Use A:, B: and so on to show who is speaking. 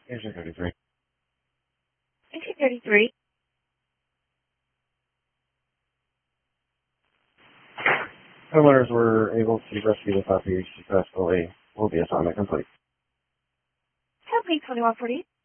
A: Agent 33.
B: Entry 33.
A: Homeowners were able to rescue the puppy successfully. Will be assignment complete.
B: Company 2140.